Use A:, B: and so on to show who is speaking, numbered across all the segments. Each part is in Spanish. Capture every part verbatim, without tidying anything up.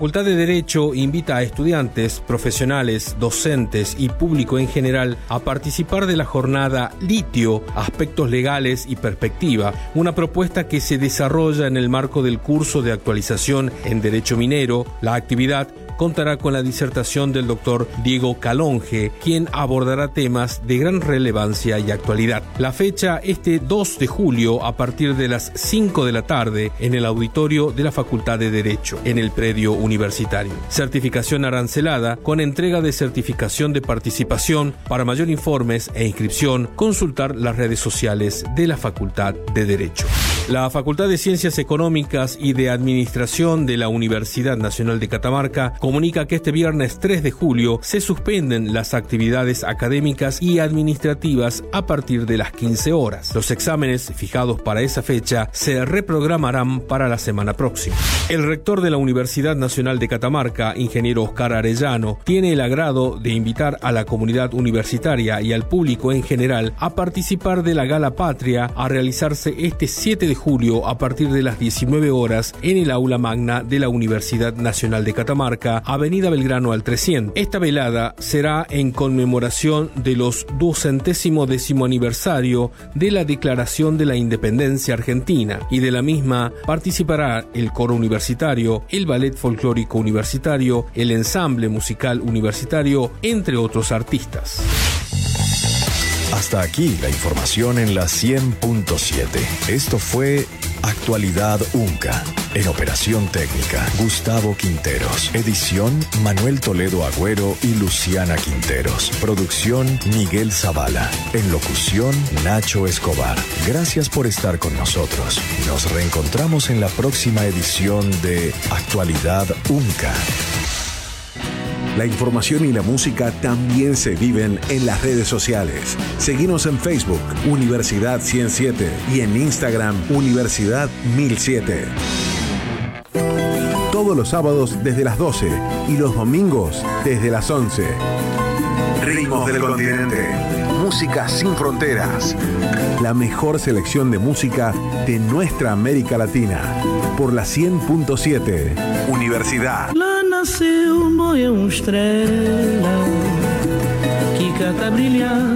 A: Facultad de Derecho invita a estudiantes, profesionales, docentes y público en general a participar de la jornada Litio, Aspectos Legales y Perspectiva, una propuesta que se desarrolla en el marco del curso de actualización en Derecho Minero. La actividad contará con la disertación del doctor Diego Calonge, quien abordará temas de gran relevancia y actualidad. La fecha este dos de julio a partir de las cinco de la tarde en el auditorio de la Facultad de Derecho, en el predio universitario. Certificación arancelada con entrega de certificación de participación. Para mayor informes e inscripción, consultar las redes sociales de la Facultad de Derecho. La Facultad de Ciencias Económicas y de Administración de la Universidad Nacional de Catamarca comunica que este viernes tres de julio se suspenden las actividades académicas y administrativas a partir de las quince horas. Los exámenes fijados para esa fecha se reprogramarán para la semana próxima. El rector de la Universidad Nacional de Catamarca, ingeniero Oscar Arellano, tiene el agrado de invitar a la comunidad universitaria y al público en general a participar de la Gala Patria a realizarse este siete de julio a partir de las diecinueve horas en el aula magna de la Universidad Nacional de Catamarca, Avenida Belgrano al trescientos. Esta velada será en conmemoración de los duocentésimo décimo aniversario de la Declaración de la Independencia Argentina, y de la misma participará el coro universitario, el ballet folclórico universitario, el ensamble musical universitario, entre otros artistas.
B: Hasta aquí la información en la cien punto siete. Esto fue Actualidad UNCA. En operación técnica, Gustavo Quinteros. Edición, Manuel Toledo Agüero y Luciana Quinteros. Producción, Miguel Zavala. En locución, Nacho Escobar. Gracias por estar con nosotros. Nos reencontramos en la próxima edición de Actualidad UNCA.
C: La información y la música también se viven en las redes sociales. Seguinos en Facebook, Universidad ciento siete, y en Instagram, Universidad mil siete. Todos los sábados desde las doce y los domingos desde las once. Ritmos del continente. Música sin fronteras. La mejor selección de música de nuestra América Latina. Por la cien punto siete. Universidad.
D: Lá nasceu um boi, uma estrela que canta brilhar.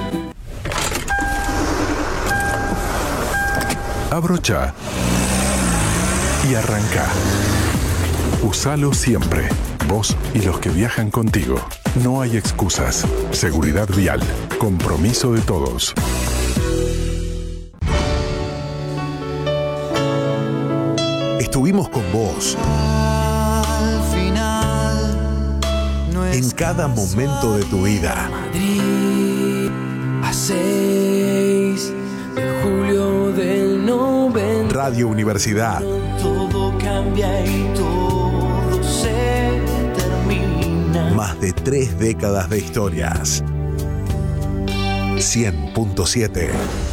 E: Abrocha y arranca. Usalo siempre. Vos y los que viajan contigo. No hay excusas. Seguridad vial. Compromiso de todos.
C: Estuvimos con vos.
F: Al final,
C: en cada momento de tu vida.
F: Madrid, a seis de julio del noventa.
C: Radio Universidad.
F: Todo cambia y todo se termina.
C: Más de tres décadas de historias. cien punto siete.